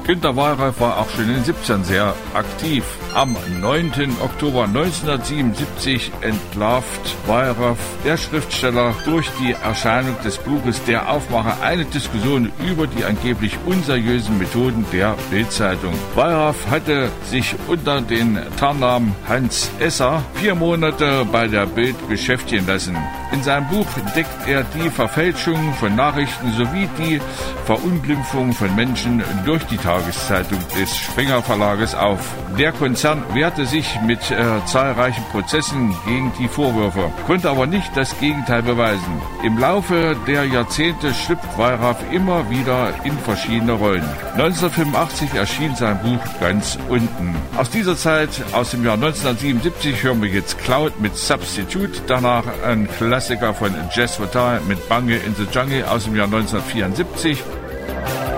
Günter Wallraff war auch schon in den 70ern sehr aktiv. Am 9. Oktober 1977 entlarvt Wallraff, der Schriftsteller, durch die Erscheinung des Buches Der Aufmacher eine Diskussion über die angeblich unseriösen Methoden der Bild-Zeitung. Wallraff hatte sich unter den Tarnnamen Hans Esser 4 Monate bei der Bild beschäftigen lassen. In seinem Buch deckt er die Verfälschung von Nachrichten sowie die Verunglimpfung von Menschen durch die Tageszeitung des Springer Verlages auf. Der Konzern wehrte sich mit zahlreichen Prozessen gegen die Vorwürfe, konnte aber nicht das Gegenteil beweisen. Im Laufe der Jahrzehnte schlüpft Wallraff immer wieder in verschiedene Rollen. 1985 erschien sein Buch Ganz unten. Aus dieser Zeit, aus dem Jahr 1977, hören wir jetzt Cloud mit Substitute, danach ein Klassiker von Jazz Fatal mit Bungle in the Jungle aus dem Jahr 1974.